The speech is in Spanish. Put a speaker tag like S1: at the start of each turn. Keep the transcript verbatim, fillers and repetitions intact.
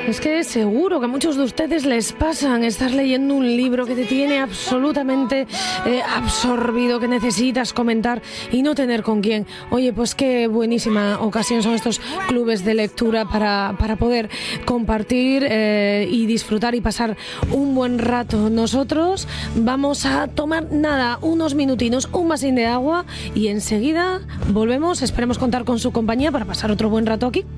S1: Es que seguro que a muchos de ustedes les pasan estar leyendo un libro que te tiene absolutamente eh, absorbido, que necesitas comentar y no tener con quién. Oye, pues qué buenísima ocasión son estos clubes de lectura para, para poder compartir eh, y disfrutar y pasar un buen rato. Nosotros vamos a tomar, nada, unos minutinos, un vasín de agua y enseguida volvemos. Esperemos contar con su compañía para pasar otro buen rato aquí.